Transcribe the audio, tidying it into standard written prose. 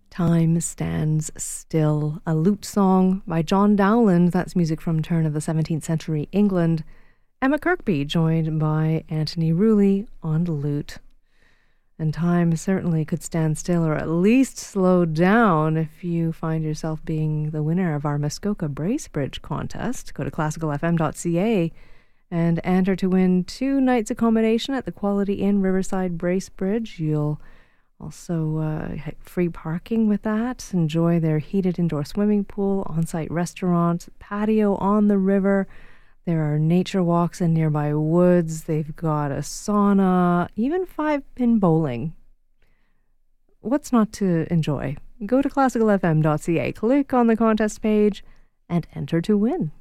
Time Stands Still, a lute song by John Dowland. That's music from turn of the 17th century England. Emma Kirkby joined by Anthony Rooley on the lute. And time certainly could stand still, or at least slow down, if you find yourself being the winner of our Muskoka Bracebridge contest. Go to classicalfm.ca and enter to win 2 nights accommodation at the Quality Inn Riverside Bracebridge. You'll also free parking with that. Enjoy their heated indoor swimming pool, on-site restaurant, patio on the river. There are nature walks in nearby woods. They've got a sauna, even 5-pin bowling. What's not to enjoy? Go to classicalfm.ca, click on the contest page, and enter to win.